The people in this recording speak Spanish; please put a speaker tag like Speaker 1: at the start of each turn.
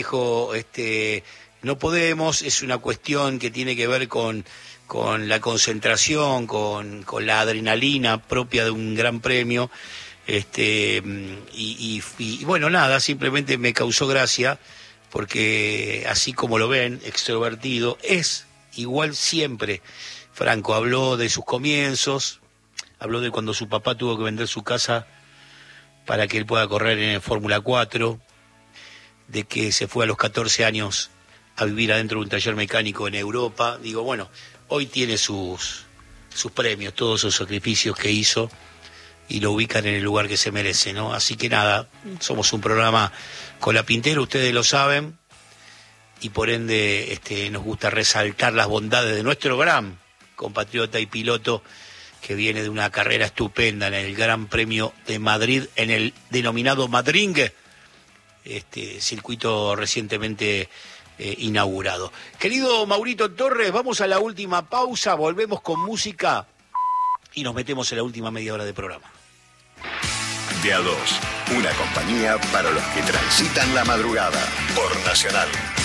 Speaker 1: Dijo, no podemos, es una cuestión que tiene que ver con la concentración, con la adrenalina propia de un gran premio, y bueno, nada, simplemente me causó gracia, porque así como lo ven, extrovertido, es igual siempre. Franco habló de sus comienzos, habló de cuando su papá tuvo que vender su casa para que él pueda correr en el Fórmula 4, de que se fue a los 14 años a vivir adentro de un taller mecánico en Europa. Digo, bueno, hoy tiene sus premios, todos esos sacrificios que hizo, y lo ubican en el lugar que se merece, ¿no? Así que nada, somos un programa con la Pintera, ustedes lo saben, y por ende nos gusta resaltar las bondades de nuestro gran compatriota y piloto, que viene de una carrera estupenda en el Gran Premio de Madrid, en el denominado Madringue, circuito recientemente inaugurado. Querido Maurito Torres, vamos a la última pausa, volvemos con música y nos metemos en la última media hora de programa.
Speaker 2: De a dos, una compañía para los que transitan la madrugada por Nacional.